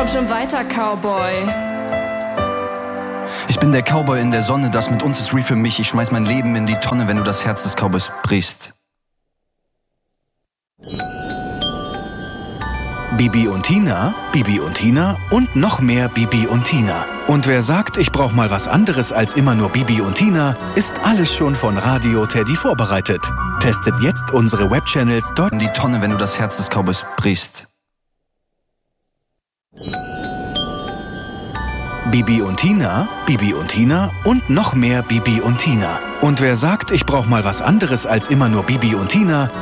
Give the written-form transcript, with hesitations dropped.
Komm schon weiter, Cowboy. Ich bin der Cowboy in der Sonne, das mit uns ist real für mich. Ich schmeiß mein Leben in die Tonne, wenn du das Herz des Cowboys brichst. Bibi und Tina und noch mehr Bibi und Tina. Und wer sagt, ich brauch mal was anderes als immer nur Bibi und Tina, ist alles schon von Radio Teddy vorbereitet. Testet jetzt unsere Webchannels dort In die Tonne, wenn du das Herz des Cowboys brichst. Bibi und Tina und noch mehr Bibi und Tina. Und wer sagt, ich brauch mal was anderes als immer nur Bibi und Tina,